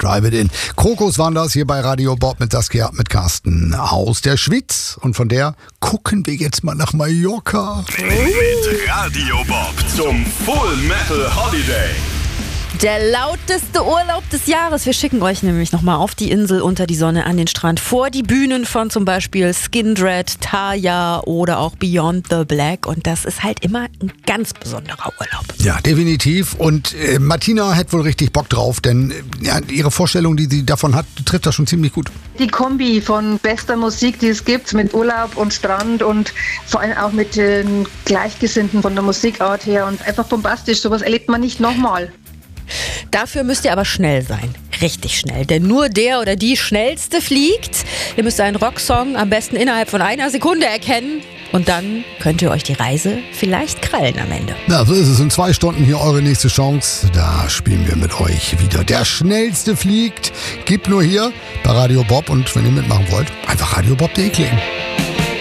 Drive It In. Krokus waren das hier bei Radio Bob mit Saskia, mit Carsten aus der Schweiz. Und von der gucken wir jetzt mal nach Mallorca. Mit Radio Bob zum Full Metal Holiday. Der lauteste Urlaub des Jahres. Wir schicken euch nämlich nochmal auf die Insel, unter die Sonne, an den Strand, vor die Bühnen von zum Beispiel Skindred, Tarja oder auch Beyond the Black. Und das ist halt immer ein ganz besonderer Urlaub. Ja, definitiv. Und Martina hat wohl richtig Bock drauf, denn ihre Vorstellung, die sie davon hat, trifft das schon ziemlich gut. Die Kombi von bester Musik, die es gibt, mit Urlaub und Strand und vor allem auch mit den Gleichgesinnten von der Musikart her und einfach bombastisch. Sowas erlebt man nicht nochmal. Dafür müsst ihr aber schnell sein. Richtig schnell. Denn nur der oder die Schnellste fliegt. Ihr müsst einen Rocksong am besten innerhalb von einer Sekunde erkennen. Und dann könnt ihr euch die Reise vielleicht krallen am Ende. Na, so ist es. In 2 Stunden hier eure nächste Chance. Da spielen wir mit euch wieder. Der Schnellste fliegt. Gibt nur hier bei Radio Bob. Und wenn ihr mitmachen wollt, einfach radiobob.de klicken.